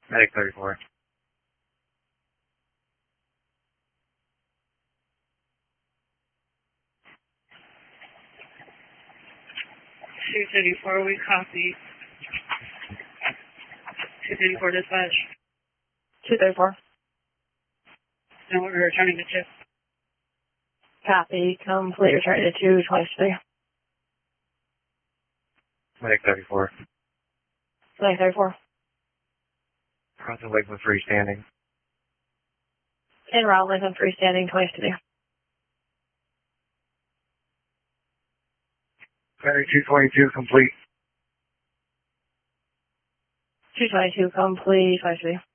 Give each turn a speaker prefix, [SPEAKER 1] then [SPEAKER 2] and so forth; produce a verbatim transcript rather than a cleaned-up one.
[SPEAKER 1] Medic thirty-four.
[SPEAKER 2] two thirty-four, we copy. two thirty-four dispatch.
[SPEAKER 3] two thirty-four.
[SPEAKER 2] No, we're returning to two.
[SPEAKER 3] Copy. Complete. Return to two twenty-three.
[SPEAKER 1] Medic thirty-four.
[SPEAKER 3] Medic thirty-four.
[SPEAKER 1] Crossing Lakeland freestanding.
[SPEAKER 3] En route Lakeland freestanding twenty-three.
[SPEAKER 1] Medic two twenty-two complete.
[SPEAKER 3] two twenty-two complete twenty-three.